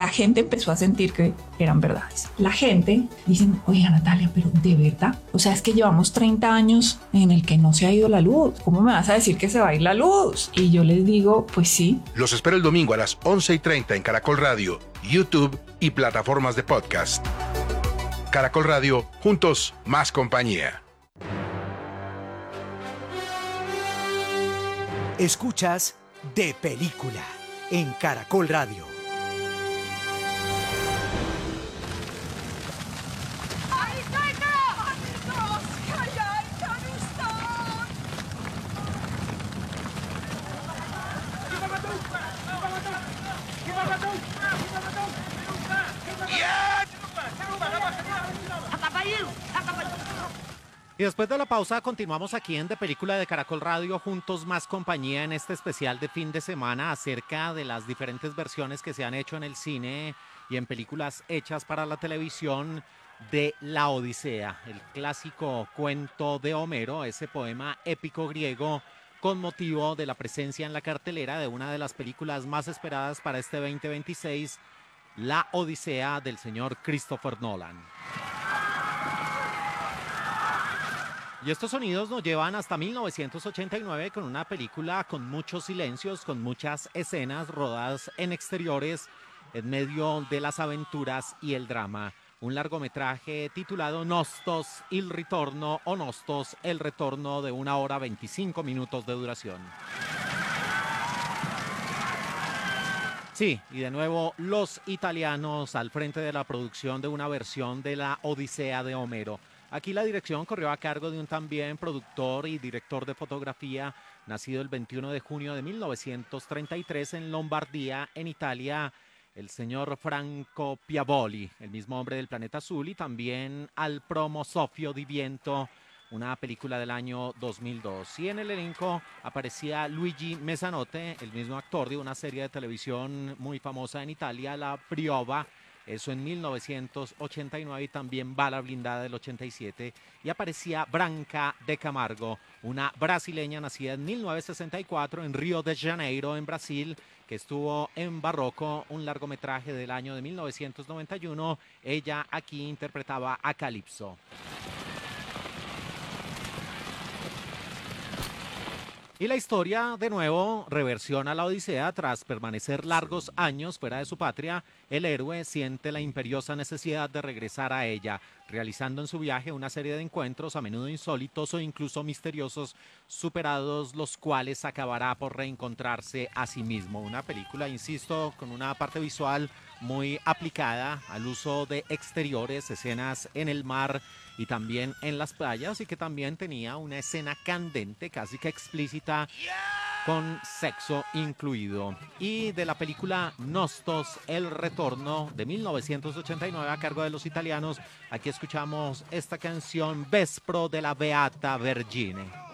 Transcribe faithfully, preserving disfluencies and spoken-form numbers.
la gente empezó a sentir que eran verdades. La gente dice, oiga Natalia, pero ¿de verdad? O sea, es que llevamos treinta años en el que no se ha ido la luz. ¿Cómo me vas a decir que se va a ir la luz? Y yo les digo, pues sí. Los espero el domingo a las once y treinta en Caracol Radio, YouTube y plataformas de podcast. Caracol Radio, juntos más compañía. Escuchas De Película en Caracol Radio. Y después de la pausa continuamos aquí en De Película de Caracol Radio, juntos más compañía, en este especial de fin de semana acerca de las diferentes versiones que se han hecho en el cine y en películas hechas para la televisión de La Odisea, el clásico cuento de Homero, ese poema épico griego con motivo de la presencia en la cartelera de una de las películas más esperadas para este veinte veintiséis, La Odisea del señor Christopher Nolan. Y estos sonidos nos llevan hasta mil novecientos ochenta y nueve con una película con muchos silencios, con muchas escenas rodadas en exteriores, en medio de las aventuras y el drama. Un largometraje titulado Nostos il ritorno o Nostos el retorno, de una hora veinticinco minutos de duración. Sí, y de nuevo los italianos al frente de la producción de una versión de La Odisea de Homero. Aquí la dirección corrió a cargo de un también productor y director de fotografía, nacido el veintiuno de junio de mil novecientos treinta y tres en Lombardía, en Italia, el señor Franco Piavoli, el mismo hombre del Planeta Azul, y también Al Promo Soffio di Viento, una película del año dos mil dos. Y en el elenco aparecía Luigi Mezzanotte, el mismo actor de una serie de televisión muy famosa en Italia, La Briova, eso en mil novecientos ochenta y nueve, y también Bala Blindada del ochenta y siete, y aparecía Branca de Camargo, una brasileña nacida en mil novecientos sesenta y cuatro en Río de Janeiro, en Brasil, que estuvo en Barroco, un largometraje del año de mil novecientos noventa y uno. Ella aquí interpretaba a Calipso. Y la historia, de nuevo, reversiona la Odisea. Tras permanecer largos años fuera de su patria, el héroe siente la imperiosa necesidad de regresar a ella, realizando en su viaje una serie de encuentros, a menudo insólitos o incluso misteriosos, superados los cuales acabará por reencontrarse a sí mismo. Una película, insisto, con una parte visual muy aplicada al uso de exteriores, escenas en el mar y también en las playas, y que también tenía una escena candente, casi que explícita, con sexo incluido. Y de la película Nostos el retorno de mil novecientos ochenta y nueve, a cargo de los italianos, aquí escuchamos esta canción Vespro de la Beata Vergine.